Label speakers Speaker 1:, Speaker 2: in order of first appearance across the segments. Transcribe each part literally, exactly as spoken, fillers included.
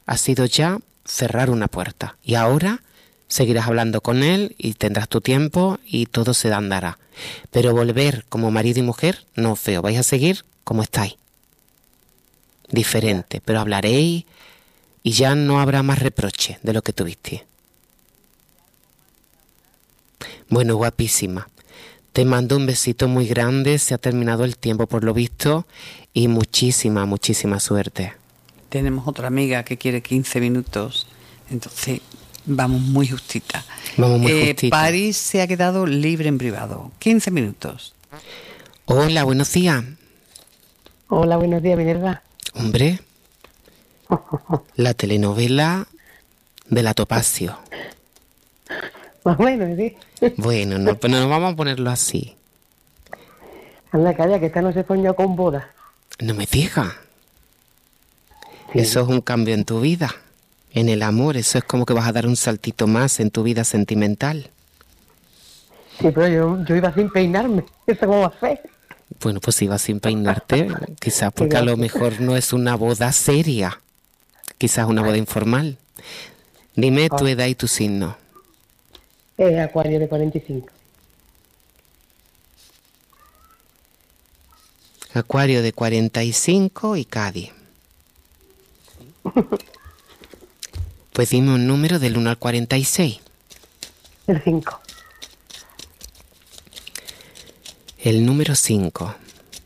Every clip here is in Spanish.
Speaker 1: ha sido ya cerrar una puerta. Y ahora seguirás hablando con él y tendrás tu tiempo y todo se andará. Pero volver como marido y mujer, no feo. Vais a seguir como estáis. Diferente, pero hablaréis y ya no habrá más reproche de lo que tuviste. Bueno, guapísima. Te mando un besito muy grande. Se ha terminado el tiempo por lo visto y muchísima, muchísima suerte.
Speaker 2: Tenemos otra amiga que quiere quince minutos, entonces vamos muy justita.
Speaker 1: Vamos muy
Speaker 2: eh,
Speaker 1: justita.
Speaker 2: París se ha quedado libre en privado. quince minutos.
Speaker 1: Hola, buenos días.
Speaker 3: Hola, buenos días, Minerva.
Speaker 1: Hombre, la telenovela de la Topacio.
Speaker 3: Más o menos, ¿sí?
Speaker 1: Bueno, no, pero no vamos a ponerlo así.
Speaker 3: Anda, calla, que esta no se soñó con boda.
Speaker 1: No me digas.
Speaker 3: Sí.
Speaker 1: Eso es un cambio en tu vida, en el amor. Eso es como que vas a dar un saltito más en tu vida sentimental.
Speaker 3: Sí, pero yo, yo iba sin peinarme. ¿Eso cómo va a ser?
Speaker 1: Bueno, pues si vas sin peinarte, quizás porque a lo mejor no es una boda seria. Quizás una boda informal. Dime tu edad y tu signo.
Speaker 3: Eh, Acuario de cuarenta y cinco.
Speaker 1: Acuario de cuarenta y cinco y Cádiz. Pues dime un número del uno al cuarenta y seis.
Speaker 3: El cinco.
Speaker 1: El número cinco.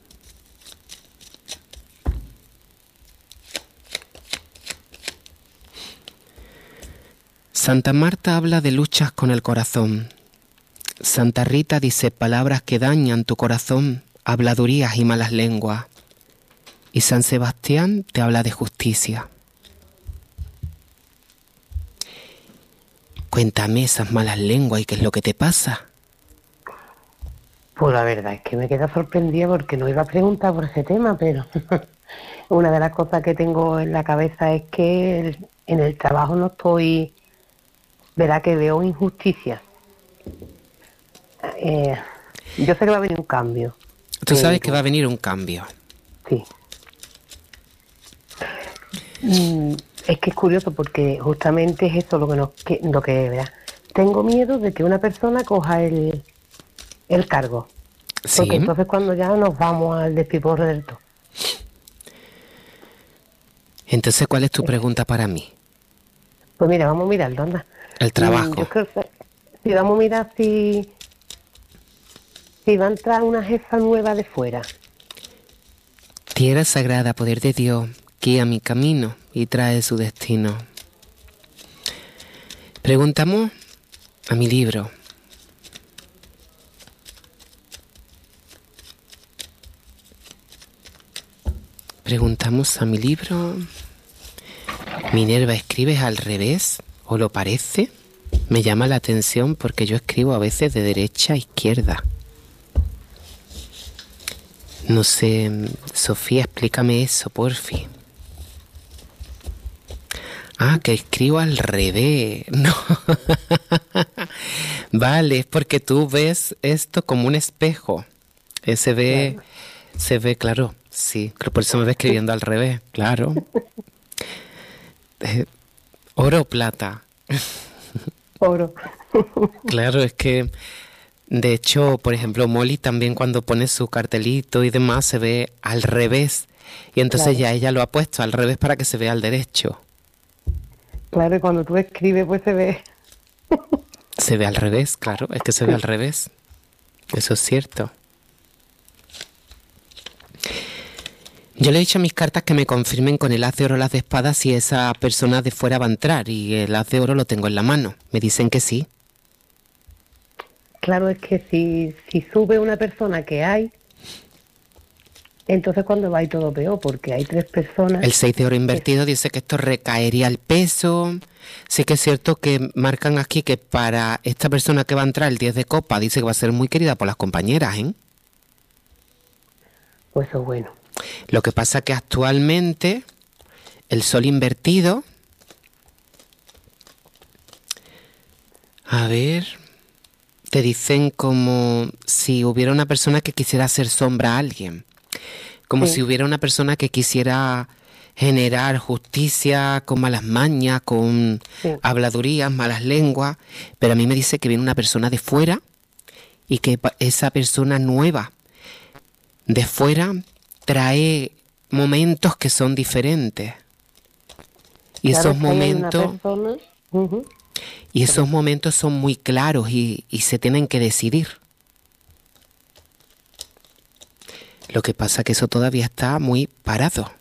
Speaker 1: Santa Marta habla de luchas con el corazón. Santa Rita dice palabras que dañan tu corazón, habladurías y malas lenguas. Y San Sebastián te habla de justicia. Cuéntame esas malas lenguas y qué es lo que te pasa.
Speaker 3: Pues la verdad es que me queda sorprendida porque no iba a preguntar por ese tema, pero una de las cosas que tengo en la cabeza es que el- en el trabajo no estoy, verá que veo injusticias. Eh, yo sé que va a venir un cambio.
Speaker 1: Tú sabes
Speaker 3: pero-
Speaker 1: que va a venir un cambio.
Speaker 3: Sí. Mm, es que es curioso porque justamente es eso lo que nos, que, lo que ¿verdad? Tengo miedo de que una persona coja el, el cargo.
Speaker 1: Sí.
Speaker 3: Porque entonces cuando ya nos vamos al despiporre del todo.
Speaker 1: Entonces, ¿cuál es tu pregunta para mí?
Speaker 3: Pues mira, vamos a mirarlo, anda.
Speaker 1: El trabajo.
Speaker 3: Mm, Yo creo que si vamos a mirar si, si va a entrar una jefa nueva de fuera.
Speaker 1: Tierra sagrada, poder de Dios, guía mi camino y trae su destino. Preguntamos a mi libro. Preguntamos a mi libro. Minerva, ¿escribes al revés o lo parece? Me llama la atención porque yo escribo a veces de derecha a izquierda. No sé, Sofía, explícame eso, porfi. Ah, que escribo al revés. No. Vale, es porque tú ves esto como un espejo. Eh, Se ve,
Speaker 3: Claro.
Speaker 1: se ve, claro, sí. Por eso me ve escribiendo al revés, claro. Eh, oro o plata.
Speaker 3: Oro.
Speaker 1: Claro, es que, de hecho, por ejemplo, Molly también cuando pone su cartelito y demás se ve al revés. Y entonces
Speaker 3: Claro.
Speaker 1: ya ella lo ha puesto al revés para que se vea al derecho.
Speaker 3: Claro, y cuando tú escribes pues se ve.
Speaker 1: Se ve al revés, claro, es que se ve al revés. Eso es cierto. Yo le he dicho a mis cartas que me confirmen con el haz de oro las de espadas si esa persona de fuera va a entrar y el haz de oro lo tengo en la mano. Me dicen que sí.
Speaker 3: Claro, es que si, si sube una persona que hay, entonces cuando va a ir todo peor, porque hay tres personas.
Speaker 1: El seis de oro invertido dice que esto recaería el peso. Sí que es cierto que marcan aquí que para esta persona que va a entrar el diez de copa dice que va a ser muy querida por las compañeras, ¿eh?
Speaker 3: Pues eso es bueno.
Speaker 1: Lo que pasa que actualmente el sol invertido, a ver, te dicen como si hubiera una persona que quisiera hacer sombra a alguien, como
Speaker 3: Sí.
Speaker 1: si hubiera una persona que quisiera generar justicia con malas mañas, con
Speaker 3: Sí.
Speaker 1: habladurías, malas lenguas, pero a mí me dice que viene una persona de fuera y que pa- esa persona nueva de fuera trae momentos que son diferentes. Y
Speaker 3: Claro,
Speaker 1: esos
Speaker 3: es que ahí hay una
Speaker 1: momentos,
Speaker 3: persona. Ujú.
Speaker 1: y esos momentos son muy claros y, y se tienen que decidir. Lo que pasa que eso todavía está muy parado.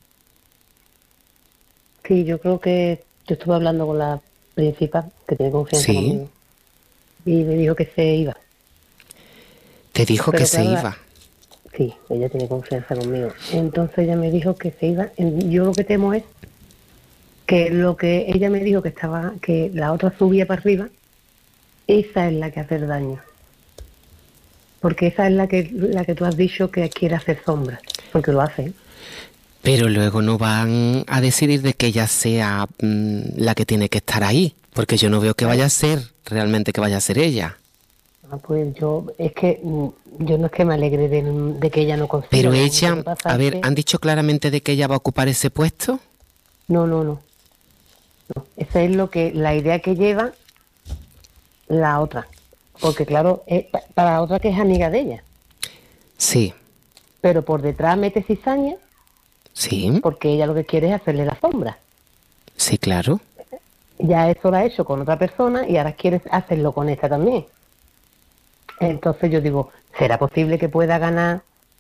Speaker 3: Sí, yo creo que yo estuve hablando con la principal, que tiene confianza
Speaker 1: Sí,
Speaker 3: conmigo, y me dijo que se iba.
Speaker 1: te dijo que
Speaker 3: Pero
Speaker 1: se
Speaker 3: claro, la-
Speaker 1: iba.
Speaker 3: sí, ella tiene confianza conmigo. Entonces ella me dijo que se iba. En- Yo lo que temo es que lo que ella me dijo que estaba, que la otra subía para arriba, esa es la que hace el daño. Porque esa es la que la que tú has dicho que quiere hacer sombra, porque lo hace. ¿eh?
Speaker 1: Pero luego no van a decidir de que ella sea mm, la que tiene que estar ahí, porque yo no veo que
Speaker 3: Claro.
Speaker 1: vaya a ser realmente que vaya a ser ella.
Speaker 3: Ah, pues yo, es que mm, yo no es que me alegre de, de que ella no consiga.
Speaker 1: Pero
Speaker 3: Lo
Speaker 1: ella,
Speaker 3: que pasa
Speaker 1: a
Speaker 3: es
Speaker 1: ver,
Speaker 3: que-
Speaker 1: ¿han dicho claramente de que ella va a ocupar ese puesto?
Speaker 3: No, no, no. no. Esa es lo que, la idea que lleva la otra. Porque claro, es pa- para la otra que es amiga de ella.
Speaker 1: Sí,
Speaker 3: Pero por detrás mete cizaña
Speaker 1: sí,
Speaker 3: porque ella lo que quiere es hacerle la sombra.
Speaker 1: sí, claro.
Speaker 3: Ya eso lo ha hecho con otra persona y ahora quiere hacerlo con esta también. Entonces yo digo, ¿será posible que pueda ganar?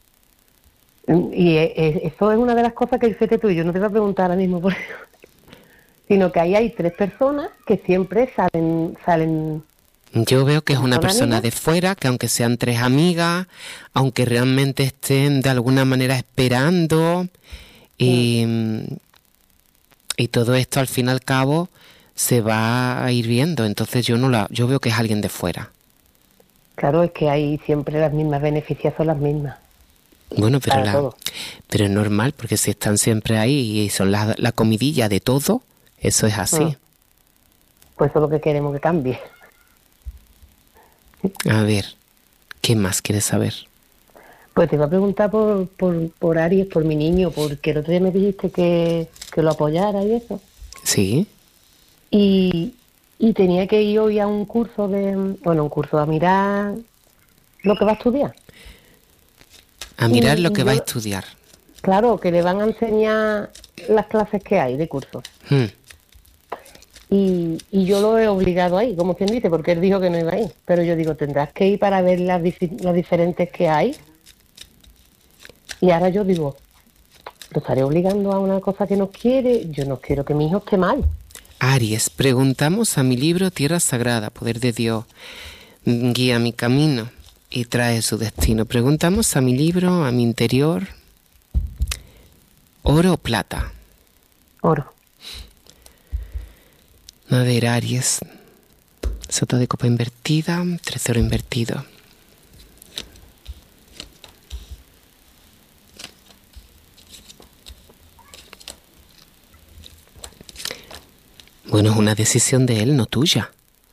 Speaker 3: Y e- e- eso es una de las cosas que dice tú y yo no te voy a preguntar ahora mismo por eso. Sino que ahí hay tres personas que siempre salen, salen,
Speaker 1: Yo veo que es
Speaker 3: ¿Cómo
Speaker 1: una
Speaker 3: son
Speaker 1: persona
Speaker 3: amigas?
Speaker 1: de fuera, que aunque sean tres amigas, aunque realmente estén de alguna manera esperando, y, y todo esto al fin y al cabo se va a ir viendo. Entonces yo no la, yo veo que es alguien de fuera.
Speaker 3: claro, es que hay siempre las mismas beneficias, son las mismas.
Speaker 1: Bueno, pero
Speaker 3: Para
Speaker 1: la,
Speaker 3: todo.
Speaker 1: pero es normal, porque si están siempre ahí y son la, la comidilla de todo, eso es así.
Speaker 3: Mm. Pues eso es lo que queremos que cambie.
Speaker 1: A ver, ¿qué más quieres saber?
Speaker 3: Pues te iba a preguntar por, por, por Aries, por mi niño, porque el otro día me dijiste que, que lo apoyara y eso.
Speaker 1: ¿Sí?
Speaker 3: Y, y tenía que ir hoy a un curso de, bueno, un curso a mirar lo que va a estudiar.
Speaker 1: A mirar
Speaker 3: Y-
Speaker 1: lo
Speaker 3: y
Speaker 1: que va a
Speaker 3: yo-
Speaker 1: estudiar.
Speaker 3: Claro, que le van a enseñar las clases que hay de curso.
Speaker 1: Hmm.
Speaker 3: Y, y yo lo he obligado ahí, como quien dice, porque él dijo que no iba a ir. Pero yo digo, tendrás que ir para ver las, difi- las diferentes que hay. Y ahora yo digo, lo estaré obligando a una cosa que no quiere. Yo no quiero que mi hijo esté mal.
Speaker 1: Aries, preguntamos a mi libro Tierra Sagrada, Poder de Dios, guía mi camino y trae su destino. Preguntamos a mi libro, a mi interior, oro o plata.
Speaker 3: Oro.
Speaker 1: A ver, Aries, sota de copa invertida, trece oro invertido. Bueno, es una decisión de él, no tuya.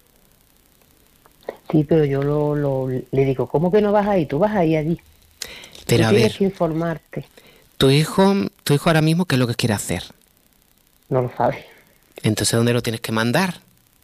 Speaker 3: Sí, pero yo lo, lo- le digo, ¿cómo que no vas ahí? Tú vas ahí allí.
Speaker 1: Pero
Speaker 3: Tú
Speaker 1: a
Speaker 3: tienes
Speaker 1: ver,
Speaker 3: que informarte.
Speaker 1: tu hijo, tu hijo ahora mismo, ¿qué es lo que quiere hacer?
Speaker 3: No lo sabes.
Speaker 1: Entonces, ¿dónde lo tienes que mandar?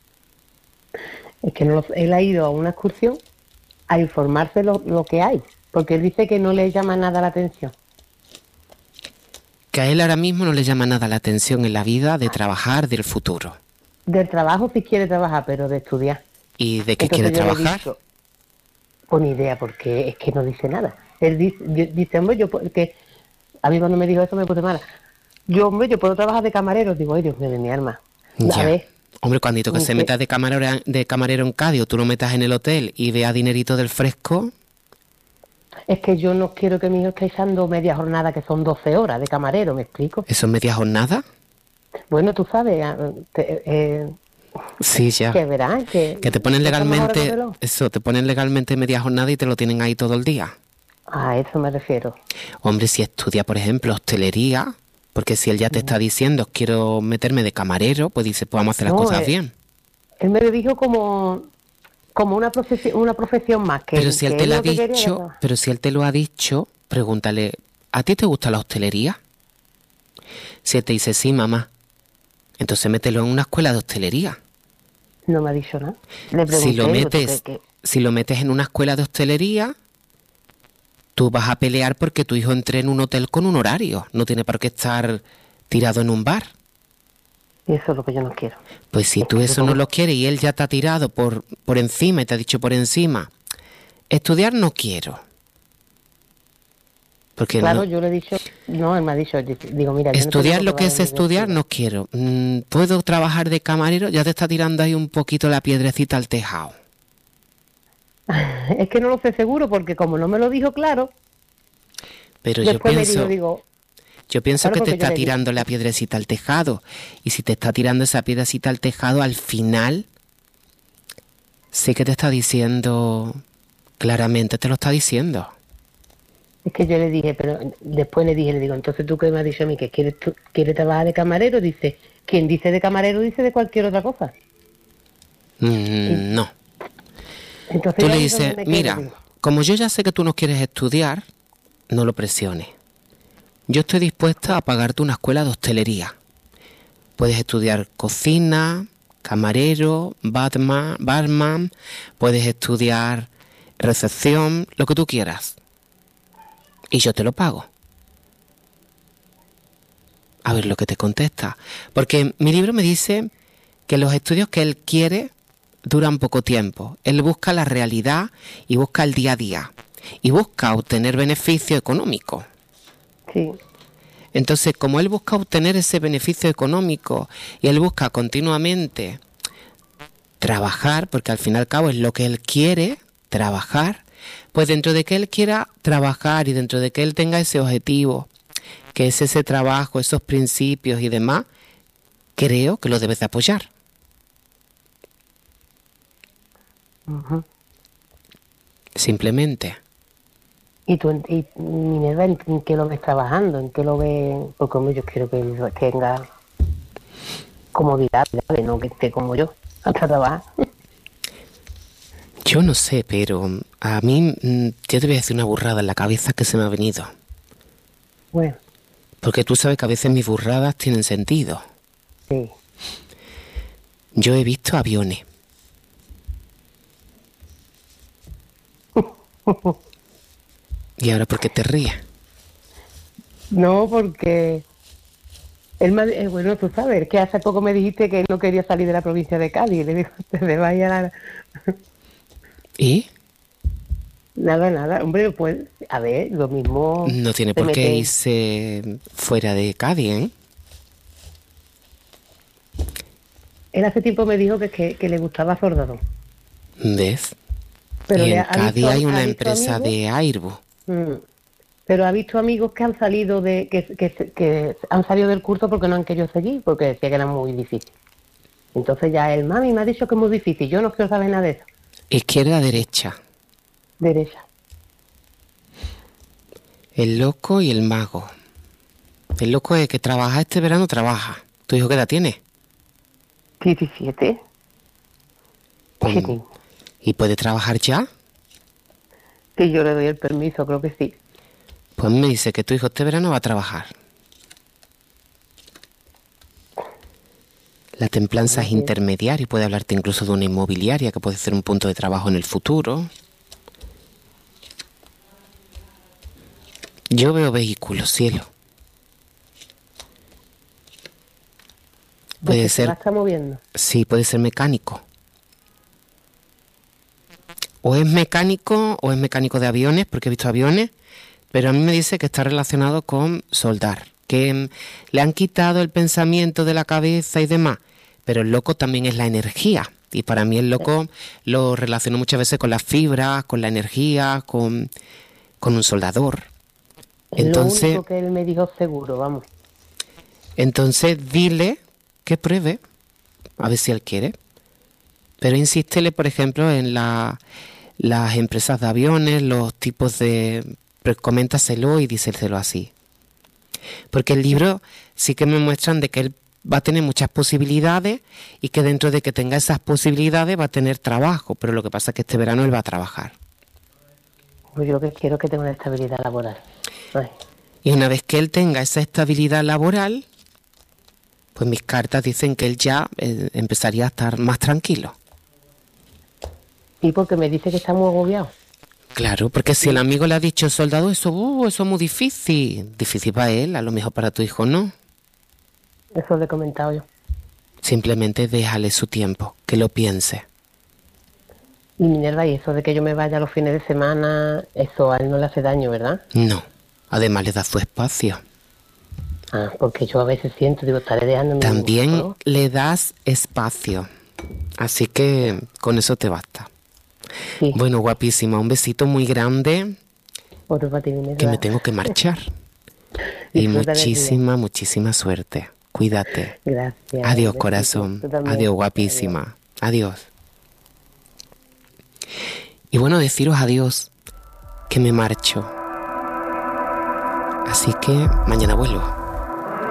Speaker 3: Es que no lo- él ha ido a una excursión a informarse lo, lo que hay. Porque él dice que no le llama nada la atención.
Speaker 1: Que a él ahora mismo no le llama nada la atención en la vida de trabajar del futuro.
Speaker 3: Del trabajo sí quiere trabajar, pero de estudiar.
Speaker 1: ¿Y de qué
Speaker 3: Entonces
Speaker 1: quiere
Speaker 3: yo le he
Speaker 1: trabajar?
Speaker 3: dicho, con idea, porque es que no dice nada. Él dice, yo- dice hombre, yo puedo- que a mí cuando me dijo eso me puse mala. Yo, hombre, yo puedo trabajar de camarero. Digo, ay, Dios mío de mi alma. A
Speaker 1: Ya.
Speaker 3: ver,
Speaker 1: Hombre, cuando que
Speaker 3: ¿en
Speaker 1: se
Speaker 3: qué?
Speaker 1: meta de camarero, de camarero en Cádiz, o tú lo metas en el hotel y vea dinerito del fresco,
Speaker 3: es que yo no quiero que mi hijo esté echando media jornada, que son doce horas de camarero, ¿me explico?
Speaker 1: ¿eso es media jornada?
Speaker 3: Bueno, tú sabes, ah, te- eh,
Speaker 1: Sí, ya.
Speaker 3: que verás, que...
Speaker 1: Que te ponen
Speaker 3: que estamos ahora
Speaker 1: legalmente,
Speaker 3: con reloj.
Speaker 1: eso, te ponen legalmente media jornada y te lo tienen ahí todo el día.
Speaker 3: A eso me refiero.
Speaker 1: Hombre, si estudia, por ejemplo, hostelería, porque si él ya te está diciendo quiero meterme de camarero, pues dice, pues vamos a hacer las
Speaker 3: No,
Speaker 1: cosas
Speaker 3: eh,
Speaker 1: bien.
Speaker 3: Él me lo dijo como, como una profesión, una profesión más. Que,
Speaker 1: Pero si él
Speaker 3: que
Speaker 1: te lo ha
Speaker 3: lo que quería era
Speaker 1: dicho,
Speaker 3: trabajar.
Speaker 1: pero si él te lo ha dicho, pregúntale, ¿a ti te gusta la hostelería? Si él te dice, sí, mamá, entonces mételo en una escuela de hostelería.
Speaker 3: No me ha dicho nada. Le pregunté,
Speaker 1: Si lo
Speaker 3: digo, ¿tú
Speaker 1: metes,
Speaker 3: crees que...?
Speaker 1: si lo metes en una escuela de hostelería, tú vas a pelear porque tu hijo entre en un hotel con un horario. No tiene por qué estar tirado en un bar.
Speaker 3: Eso es lo que yo no quiero.
Speaker 1: Pues si
Speaker 3: Es
Speaker 1: tú
Speaker 3: que
Speaker 1: eso
Speaker 3: yo-
Speaker 1: no lo quieres y él ya te ha tirado por, por encima y te ha dicho por encima, estudiar no quiero. Porque
Speaker 3: Claro,
Speaker 1: no,
Speaker 3: yo le he dicho... No, él me ha dicho... Digo, mira, yo no
Speaker 1: estudiar
Speaker 3: tengo
Speaker 1: lo que es
Speaker 3: probar en
Speaker 1: estudiar
Speaker 3: universidad.
Speaker 1: no quiero. Mm, ¿Puedo trabajar de camarero? Ya te está tirando ahí un poquito la piedrecita al tejado.
Speaker 3: Es que no lo sé seguro porque como no me lo dijo claro,
Speaker 1: Pero yo
Speaker 3: después me
Speaker 1: pienso...
Speaker 3: dijo, digo...
Speaker 1: Yo pienso
Speaker 3: Claro,
Speaker 1: que te
Speaker 3: porque yo
Speaker 1: está
Speaker 3: le dije...
Speaker 1: tirando la piedrecita al tejado. Y si te está tirando esa piedrecita al tejado, al final sí que te está diciendo, claramente te lo está diciendo.
Speaker 3: Es que yo le dije, pero después le dije, le digo, entonces tú que me has dicho a mí que quieres, tú- quieres trabajar de camarero, dice, quien dice de camarero dice de cualquier otra cosa.
Speaker 1: Mm, no.
Speaker 3: Entonces
Speaker 1: Tú
Speaker 3: yo
Speaker 1: le
Speaker 3: ahí es donde
Speaker 1: dices,
Speaker 3: me quedo,
Speaker 1: mira,
Speaker 3: digo,
Speaker 1: como yo ya sé que tú no quieres estudiar, no lo presiones. Yo estoy dispuesta a pagarte una escuela de hostelería. Puedes estudiar cocina, camarero, barman, barman, puedes estudiar recepción, lo que tú quieras. Y yo te lo pago. A ver lo que te contesta. Porque mi libro me dice que los estudios que él quiere duran poco tiempo. Él busca la realidad y busca el día a día. Y busca obtener beneficio económico.
Speaker 3: sí,
Speaker 1: Entonces, como él busca obtener ese beneficio económico y él busca continuamente trabajar, porque al fin y al cabo es lo que él quiere, trabajar, pues dentro de que él quiera trabajar y dentro de que él tenga ese objetivo, que es ese trabajo, esos principios y demás, creo que lo debes de apoyar.
Speaker 3: ujú.
Speaker 1: Simplemente.
Speaker 3: Y tú, en- y Minerva, ¿en, en qué lo ves trabajando? ¿En qué lo ves? Porque hombre, yo quiero que él tenga comodidad, ¿vale? No que esté como yo, hasta trabajar.
Speaker 1: Yo no sé, pero a mí, mm, yo te voy a decir una burrada en la cabeza que se me ha venido.
Speaker 3: Bueno,
Speaker 1: Porque tú sabes que a veces mis burradas tienen sentido.
Speaker 3: sí.
Speaker 1: Yo he visto aviones. ¿Y ahora por qué te ríes?
Speaker 3: No, porque él me, eh, bueno, tú sabes, que hace poco me dijiste que él no quería salir de la provincia de Cádiz. Y le digo, te me vaya a la...
Speaker 1: ¿Y?
Speaker 3: Nada, nada. Hombre, pues, a ver, lo mismo...
Speaker 1: No tiene
Speaker 3: se
Speaker 1: por qué
Speaker 3: mete-
Speaker 1: irse fuera de Cádiz, ¿eh?
Speaker 3: Él hace tiempo me dijo que, que, que le gustaba Sordadón.
Speaker 1: ¿Ves?
Speaker 3: Pero
Speaker 1: y
Speaker 3: le
Speaker 1: en
Speaker 3: ha- ha
Speaker 1: Cádiz
Speaker 3: visto-
Speaker 1: hay
Speaker 3: ha
Speaker 1: una
Speaker 3: visto
Speaker 1: empresa
Speaker 3: amigos-
Speaker 1: de Airbus.
Speaker 3: Mm. Pero ha visto amigos que han salido de que, que, que han salido del curso porque no han querido seguir, porque decía que era muy difícil. Entonces ya el mami me ha dicho que es muy difícil. Yo no quiero saber nada de eso.
Speaker 1: Izquierda, derecha.
Speaker 3: Derecha.
Speaker 1: El loco y el mago. El loco es que trabaja este verano, trabaja. ¿Tu hijo qué edad tiene?
Speaker 3: diecisiete.
Speaker 1: Pues,
Speaker 3: Sí,
Speaker 1: ¿y puede trabajar ya?
Speaker 3: que yo le doy el permiso, creo que sí.
Speaker 1: Pues me dice que tu hijo este verano va a trabajar. La templanza es
Speaker 3: Muy bien.
Speaker 1: intermediaria y puede hablarte incluso de una inmobiliaria que puede ser un punto de trabajo en el futuro. Yo veo vehículos, cielo. Puede
Speaker 3: Porque se la
Speaker 1: ser,
Speaker 3: está moviendo.
Speaker 1: sí, puede ser mecánico. O es mecánico o es mecánico de aviones, porque he visto aviones, pero a mí me dice que está relacionado con soldar, que mm, le han quitado el pensamiento de la cabeza y demás, pero el loco también es la energía. Y para mí el loco lo relaciono muchas veces con las fibras, con la energía, con, con un soldador.
Speaker 3: Es
Speaker 1: Entonces,
Speaker 3: lo único que él me dijo seguro, vamos.
Speaker 1: entonces dile que pruebe, a ver si él quiere. Pero insístele, por ejemplo, en la, las empresas de aviones, los tipos de... Pues coméntaselo y díselo así. Porque el libro sí que me muestran de que él va a tener muchas posibilidades y que dentro de que tenga esas posibilidades va a tener trabajo. Pero lo que pasa es que este verano él va a trabajar.
Speaker 3: Pues yo lo que quiero es que tenga una estabilidad laboral. Ay.
Speaker 1: Y una vez que él tenga esa estabilidad laboral, pues mis cartas dicen que él ya eh, empezaría a estar más tranquilo.
Speaker 3: ¿Y porque me dice que está muy agobiado?
Speaker 1: Claro, porque si el amigo le ha dicho, soldado, eso, uh, eso es muy difícil. Difícil para él, a lo mejor para tu hijo no.
Speaker 3: Eso le he comentado yo.
Speaker 1: Simplemente déjale su tiempo, que lo piense.
Speaker 3: Y Minerva, y eso de que yo me vaya los fines de semana, eso a él no le hace daño, ¿verdad?
Speaker 1: No, además le da su espacio.
Speaker 3: Ah, porque yo a veces siento, digo, estaré dejando...
Speaker 1: También
Speaker 3: mi...
Speaker 1: le das espacio, así que con eso te basta.
Speaker 3: Sí.
Speaker 1: Bueno, guapísima, un besito muy grande.
Speaker 3: Otro para ti, Minerva.
Speaker 1: Que me tengo que marchar. Y muchísima, muchísima suerte. Cuídate.
Speaker 3: Gracias.
Speaker 1: Adiós, corazón. Adiós, guapísima. Adiós. Y bueno, deciros adiós, que me marcho. Así que mañana vuelvo.